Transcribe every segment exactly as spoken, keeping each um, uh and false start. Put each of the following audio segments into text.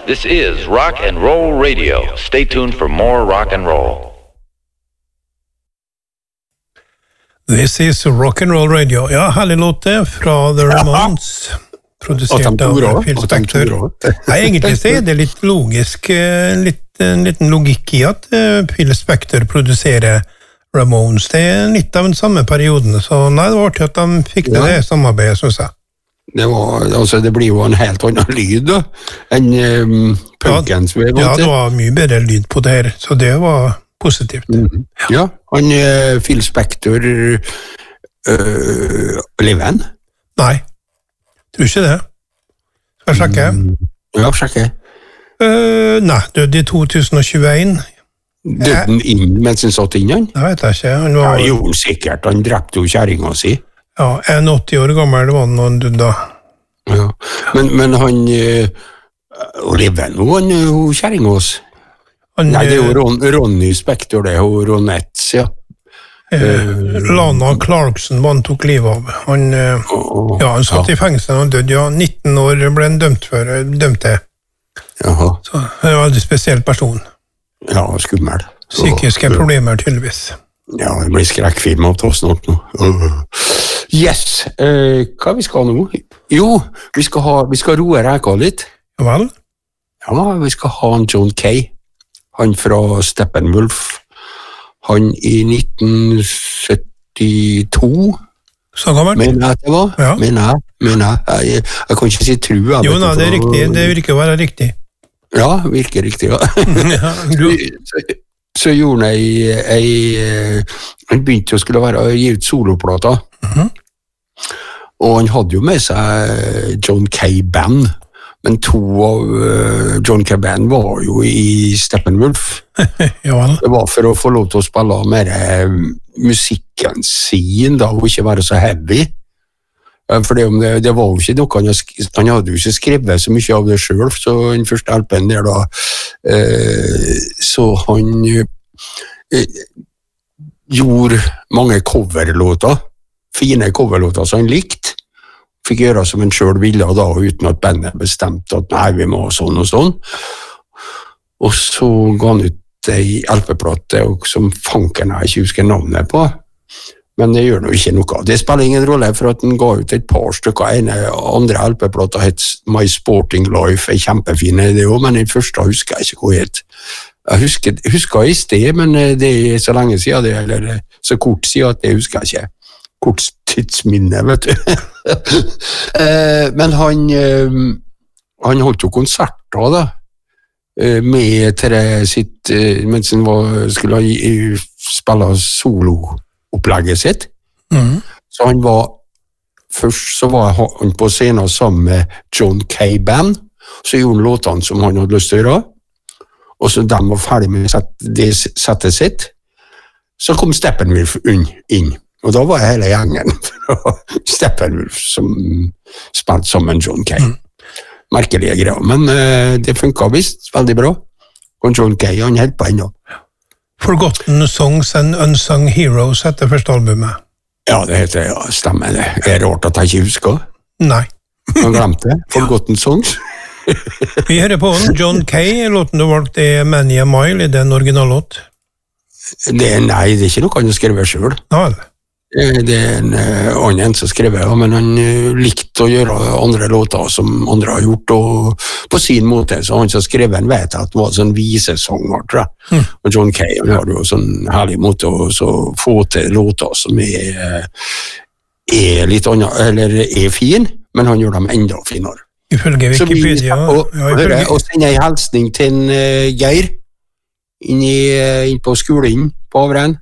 This is Rock and Roll Radio. Stay tuned for more rock and roll. This is Rock and Roll Radio. Ja, herlig låte fra The Ramones. Produsert av Phil Spector. Nei, egentlig så er det litt logisk, litt, en liten logikk i at Phil Spector produserer Ramones. Det er litt av den samme perioden, så nei, det var til at de fikk det, det samarbeidet, synes jeg. Det, var, altså, det blir jo en helt annen lyd da, enn um, punken som vi var til. Ja, det var mye bedre lyd på det her, så det var positivt. Mm. Ja, han uh, Phil Spector uh, lever han? Nei, tror ikke det. Skal jeg sjekke? Mm. Ja, sjekke. Uh, nei, døde i to tusen og tjueen. Døde han inn mens han satt inn han? Det vet jeg ikke. Han var... Ja, jo, sikkert. Han drepte jo kjæringa si. Ja, en åtti år gammel var han når han døde da. Ja, men, men han uh, lever nå, han uh, kjæringa oss. Nei, det er jo Ron, Ronny Spector, det er jo Ronettes, ja. Uh, uh, Lana Clarkson var han tok livet av. Han, uh, uh, ja, han satt ja. i fengsel og døde, ja. nitten år ble han dømt for, dømt til. Jaha. Så det er en veldig spesiell person. Ja, skummel. Psykiske så, problemer, tydeligvis. Ja, det blir skrekkfilm av oss snart nå. Uh. Yes, uh, hva vi skal nå? Jo, vi skal, ha, vi skal roe reka litt. Ja vel? Ja, vi skal ha en John Kay. Han fra Steppenwolf. Han i nitten syttito. Så gammel? Mener jeg det var? Ja. Mener jeg, mener jeg. Jeg, jeg kan ikke si tru. Jeg jo, nei, det er riktig. Det virker å være riktig. Ja, virker riktig, ja. ja du... så, så gjorde han ei, ei... Han begynte å skulle være gi ut soloplater. Mhm. Og han hadde jo med seg John Kay Band, men to av uh, John Kay Band var jo i Steppenwolf. ja, vel. Det var for å få lov til å spille mer uh, musikken sin, da, og ikke være så heavy. Uh, for det, det var jo ikke noe, han, han hadde jo ikke skrevet så mye av det selv, så den første L P-en der da, uh, så han uh, gjorde mange coverlåter, fine coverlåter som han likte, fikk gjøre som han selv ville da, uten at bandet bestemte at nei, vi må ha sånn og sånn. Og så ga han ut ei L P-plate som fanken jeg ikke husker navnet på, men det gjør nå ikke noe. Det spiller ingen rolle, for at han ga ut et par stykker. En andre L P-plata het My Sporting Life, er kjempefine det også, men den første husker jeg ikke hva het. Jeg husker, husker i sted, men det er så lenge siden det, eller så kort siden at det husker jeg ikke. Kort tidsminne, vet du. Men han, han holdt jo konserter da, med tre sitt, mens han var, skulle spille soloopplegget sitt. Mm. Så han var, først så var han på scenen sammen med John Kay Band, så gjorde han låtene som han hadde lyst til å gjøre, og så de var ferdig med det settet sitt, så kom Steppenwolf inn. Og da var hele gjengen fra Steppenwolf som spilte sammen John Kay. Mm. Merkelige greier, men uh, det funket visst veldig bra. Og John Kay, han helt på ennå. Forgotten Songs and Unsung Heroes etter første albumet. Ja, det heter ja, stemmer det. Det er rart at jeg ikke husker. Nei. Han glemte det. Forgotten Songs. Vi hører på den. John Kay, låten du valgte er Many a Mile, i den originallåt. Det, nei, det er ikke noe han har skrevet selv. Ja, det er en uh, annen som skrev, men han uh, likte å gjøre andre låter som andre har gjort, og på sin måte, så han som skrev en vet at det var sånn visesanger, tror jeg. Mm. Og John Kay, han har jo sånn herlig måte å så få til låter som er, uh, er litt annet, eller er fin, men han gjør dem enda finere. Ifølge Wikipedia. Så vi, og, ja, ifølge... og sender en hilsning til en, uh, Geir, inn, i, uh, inn på skolen på Avren.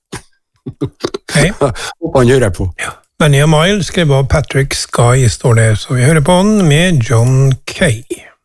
Hei. Håper han hører på. Ja. Many a Mile skrev av Patrick Sky, står det, så vi hører på den med John Kay.